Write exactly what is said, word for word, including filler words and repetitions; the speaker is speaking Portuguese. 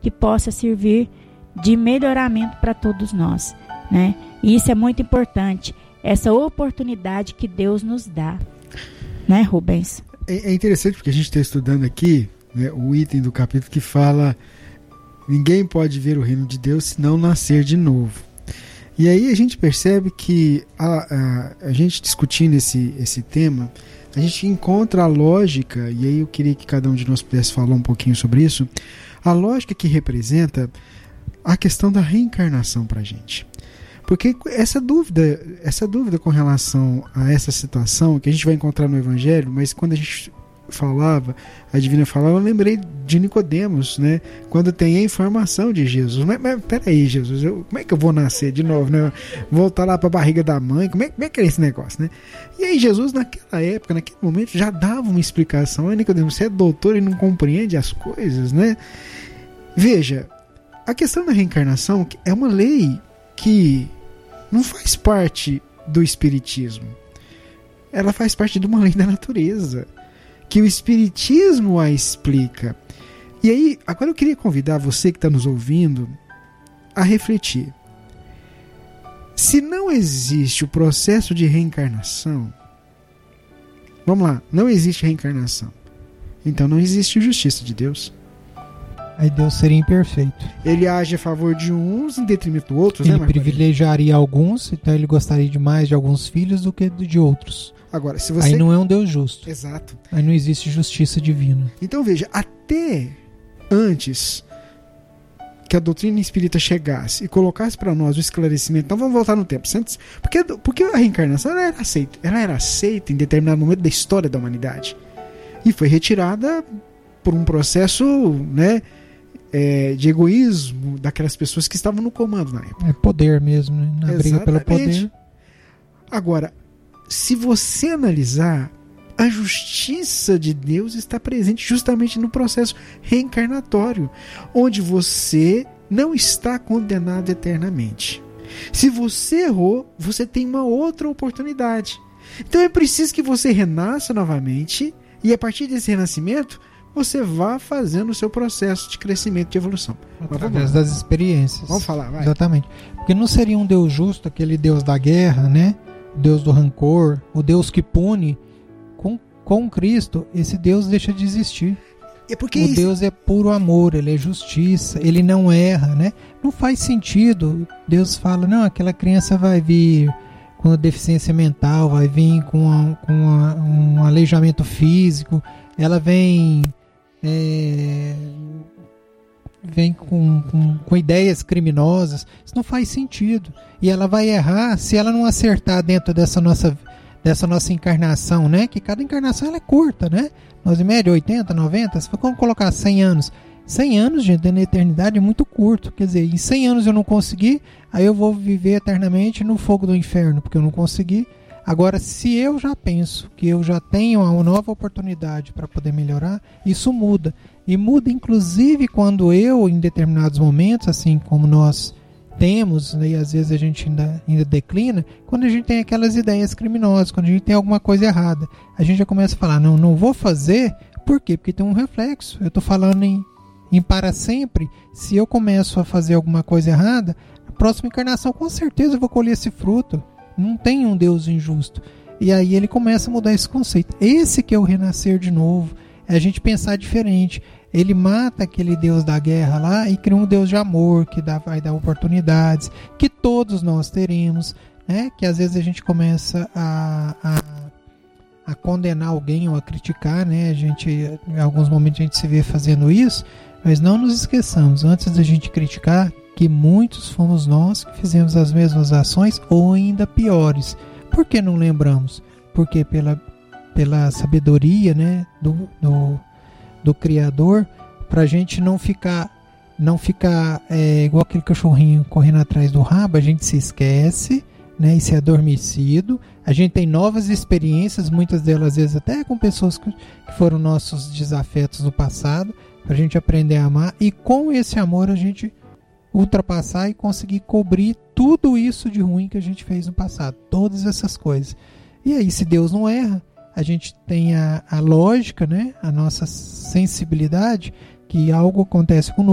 que possa servir de melhoramento para todos nós, né? E isso é muito importante, essa oportunidade que Deus nos dá, né, Rubens? É, é interessante porque a gente está estudando aqui, né, o item do capítulo que fala: ninguém pode ver o reino de Deus se não nascer de novo. E aí a gente percebe que a, a, a gente discutindo esse, esse tema, a gente encontra a lógica, e aí eu queria que cada um de nós pudesse falar um pouquinho sobre isso, a lógica que representa a questão da reencarnação para a gente. Porque essa dúvida, essa dúvida com relação a essa situação que a gente vai encontrar no Evangelho, mas quando a gente falava, a Divina falava, eu lembrei de Nicodemos, né? Quando tem a informação de Jesus. Mas, mas peraí, Jesus, eu, como é que eu vou nascer de novo, né? Voltar lá para a barriga da mãe, como é, como é que é esse negócio, né? E aí Jesus, naquela época, naquele momento, já dava uma explicação. Ah, Nicodemos, você é doutor e não compreende as coisas, né? Veja, a questão da reencarnação é uma lei que não faz parte do espiritismo. Ela faz parte de uma lei da natureza, que o espiritismo a explica. E aí, agora eu queria convidar você que está nos ouvindo a refletir. Se não existe o processo de reencarnação, vamos lá, não existe reencarnação, então não existe justiça de Deus. Aí Deus seria imperfeito. Ele age a favor de uns em detrimento de outros, ele né, privilegiaria alguns, então ele gostaria de mais de alguns filhos do que de outros. Agora, se você... Aí não é um Deus justo. Exato. Aí não existe justiça divina. Então veja, até antes que a doutrina espírita chegasse e colocasse para nós o esclarecimento, então vamos voltar no tempo, antes, porque, porque a reencarnação ela era aceita, ela era aceita em determinado momento da história da humanidade e foi retirada por um processo, né, é, de egoísmo daquelas pessoas que estavam no comando na época. É poder mesmo, né? Na briga pelo poder. Agora, se você analisar, a justiça de Deus está presente justamente no processo reencarnatório, onde você não está condenado eternamente. Se você errou, você tem uma outra oportunidade. Então é preciso que você renasça novamente, e a partir desse renascimento, você vá fazendo o seu processo de crescimento, de evolução. Através das experiências. Vamos falar, vai. Exatamente. Porque não seria um Deus justo, aquele Deus da guerra, né? O Deus do rancor, o Deus que pune. Com, com Cristo, esse Deus deixa de existir. É porque o isso... Deus é puro amor, ele é justiça, ele não erra, né? Não faz sentido. Deus fala, não, aquela criança vai vir com deficiência mental, vai vir com, a, com a, um aleijamento físico, ela vem... É, vem com, com, com ideias criminosas. Isso não faz sentido. E ela vai errar se ela não acertar dentro dessa nossa, dessa nossa encarnação, né? Que cada encarnação ela é curta, né? Nós em média oitenta, noventa, se for colocar cem anos, cem anos, gente, na eternidade é muito curto. Quer dizer, em cem anos eu não consegui, aí eu vou viver eternamente no fogo do inferno, porque eu não consegui. Agora, se eu já penso que eu já tenho uma nova oportunidade para poder melhorar, isso muda. E muda inclusive quando eu, em determinados momentos, assim como nós temos, né, e às vezes a gente ainda, ainda declina, quando a gente tem aquelas ideias criminosas, quando a gente tem alguma coisa errada, a gente já começa a falar, não, não vou fazer, por quê? Porque tem um reflexo. Eu estou falando em, em para sempre, se eu começo a fazer alguma coisa errada, na próxima encarnação com certeza eu vou colher esse fruto. Não tem um Deus injusto. E aí ele começa a mudar esse conceito. Esse que é o renascer de novo. É a gente pensar diferente. Ele mata aquele Deus da guerra lá e cria um Deus de amor, que dá, vai dar oportunidades, que todos nós teremos, né? Que às vezes a gente começa a, a, a condenar alguém ou a criticar, né? A gente, em alguns momentos a gente se vê fazendo isso, mas não nos esqueçamos, antes da gente criticar, que muitos fomos nós que fizemos as mesmas ações ou ainda piores. Por que não lembramos? Porque pela, pela sabedoria, né, do, do, do Criador, para a gente não ficar, não ficar é, igual aquele cachorrinho correndo atrás do rabo, a gente se esquece, né, e se é adormecido. A gente tem novas experiências, muitas delas às vezes até com pessoas que, que foram nossos desafetos do passado, para a gente aprender a amar, e com esse amor a gente ultrapassar e conseguir cobrir tudo isso de ruim que a gente fez no passado, todas essas coisas. E aí, se Deus não erra, a gente tem a, a lógica, né, a nossa sensibilidade, que algo acontece conosco,